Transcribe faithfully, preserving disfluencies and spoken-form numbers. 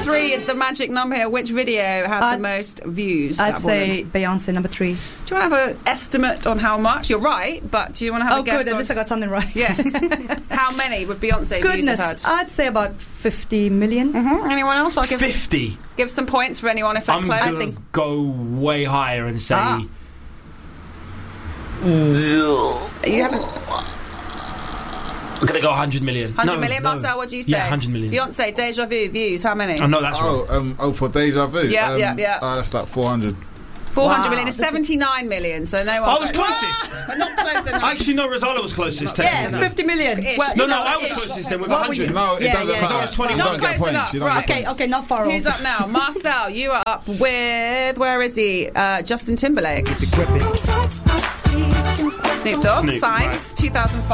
three is the magic number here. Which video had I'd, the most views? I'd say Beyonce, number three. Do you want to have an estimate on how much? You're right, but do you want to have oh, a guess? Oh, good. On... At least I got something right. Yes. How many would Beyonce Goodness, views have had? I'd say about fifty million. Mm-hmm. Anyone else? I'll give fifty. Give some points for anyone if they're I'm close. gonna I think go way higher and say. Ah. You haven't. I'm gonna go one hundred million. one hundred no, million, no. Marcel, what do you say? Yeah, one hundred million. Beyonce, Deja Vu, views, how many? Oh, no, that's oh, wrong. Um, oh, for Deja Vu? Yeah, um, yeah, yeah. Uh, that's like four hundred. four hundred Wow, million is seventy-nine million, so no one. I was closest. But not close enough. Actually, no, Rosala was closest. Yeah, technically. fifty million. Well, No, you no, know, I was ish. closest then with What one were you? hundred. No, it Yeah, doesn't yeah, matter. yeah. I was twenty. You Not don't get close points. enough, You don't right. get Okay, points. okay, not far off. Who's up now? Marcel, you are up with, where is he? Uh, Justin Timberlake. Snoop Dogg, Snoop, Signs, right. two thousand five.